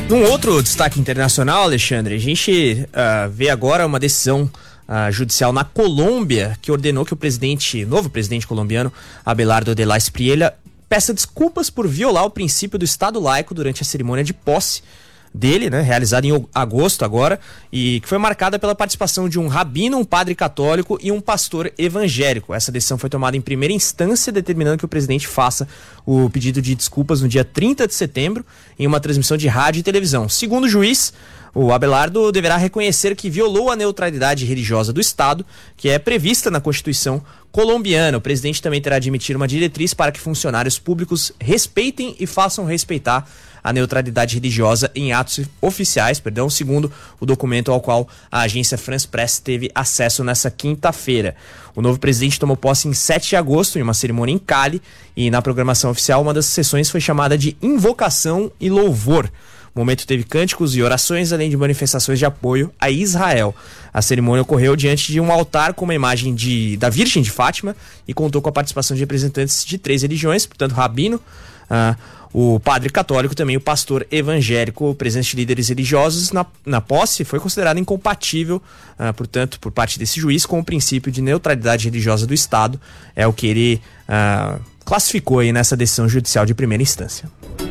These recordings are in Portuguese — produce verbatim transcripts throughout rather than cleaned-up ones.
Num outro destaque internacional, Alexandre, a gente uh, vê agora uma decisão uh, judicial na Colômbia que ordenou que o presidente, novo presidente colombiano, Abelardo de la Espriella, peça desculpas por violar o princípio do Estado laico durante a cerimônia de posse dele, né, realizada em agosto agora, e que foi marcada pela participação de um rabino, um padre católico e um pastor evangélico. Essa decisão foi tomada em primeira instância, determinando que o presidente faça o pedido de desculpas no dia trinta de setembro, em uma transmissão de rádio e televisão. Segundo o juiz, o Abelardo deverá reconhecer que violou a neutralidade religiosa do Estado, que é prevista na Constituição colombiana. O presidente também terá de emitir uma diretriz para que funcionários públicos respeitem e façam respeitar a neutralidade religiosa em atos oficiais, perdão, segundo o documento ao qual a agência France Press teve acesso nessa quinta-feira. O novo presidente tomou posse em sete de agosto, em uma cerimônia em Cali, e na programação oficial uma das sessões foi chamada de Invocação e Louvor. O momento teve cânticos e orações, além de manifestações de apoio a Israel. A cerimônia ocorreu diante de um altar com uma imagem de, da Virgem de Fátima e contou com a participação de representantes de três religiões, portanto, rabino, uh, o padre católico, também o pastor evangélico. O presença de líderes religiosos na, na posse foi considerado incompatível, uh, portanto, por parte desse juiz, com o princípio de neutralidade religiosa do Estado. É o que ele uh, classificou aí nessa decisão judicial de primeira instância.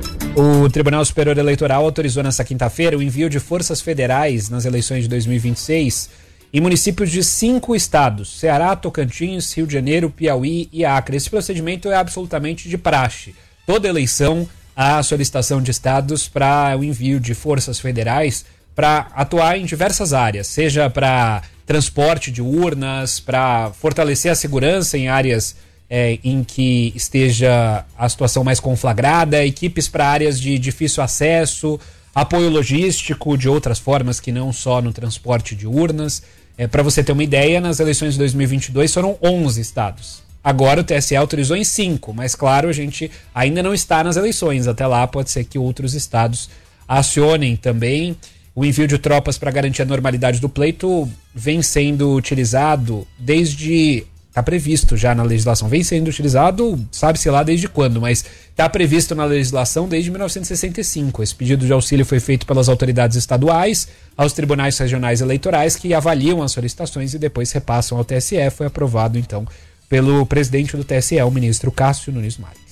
O Tribunal Superior Eleitoral autorizou nesta quinta-feira o envio de forças federais nas eleições de dois mil e vinte e seis em municípios de cinco estados: Ceará, Tocantins, Rio de Janeiro, Piauí e Acre. Esse procedimento é absolutamente de praxe. Toda eleição há solicitação de estados para o envio de forças federais para atuar em diversas áreas, seja para transporte de urnas, para fortalecer a segurança em áreas É, em que esteja a situação mais conflagrada, equipes para áreas de difícil acesso, apoio logístico de outras formas que não só no transporte de urnas. É, para você ter uma ideia, nas eleições de dois mil e vinte e dois foram onze estados. Agora o T S E autorizou em cinco, mas claro, a gente ainda não está nas eleições. Até lá pode ser que outros estados acionem também. O envio de tropas para garantir a normalidade do pleito vem sendo utilizado desde... Está previsto já na legislação, vem sendo utilizado, sabe-se lá desde quando, mas está previsto na legislação desde mil novecentos e sessenta e cinco. Esse pedido de auxílio foi feito pelas autoridades estaduais aos tribunais regionais eleitorais, que avaliam as solicitações e depois repassam ao T S E. Foi aprovado, então, pelo presidente do T S E, o ministro Cássio Nunes Marques.